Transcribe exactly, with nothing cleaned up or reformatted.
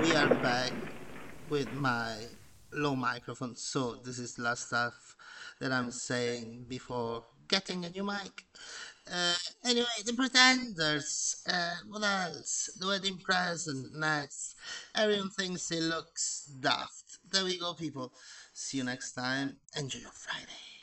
we are back with my low microphone. So this is last stuff that I'm saying before getting a new mic. Uh, anyway, the Pretenders. Uh, what else? The wedding present next. Everyone thinks it looks daft. There we go, people. See you next time. Enjoy your Friday.